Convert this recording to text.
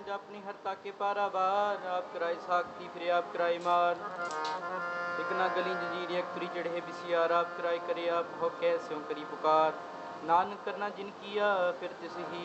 राज अपनी हरता के पारावार, आप कराए साखती फिर आप कराए मार। एक ना गली जंजीर एक तुरी चढ़े बिसियार, आप कराए करे आप हो कैस्यों करी पुकार। नानक करना जिन किया फिर तिस ही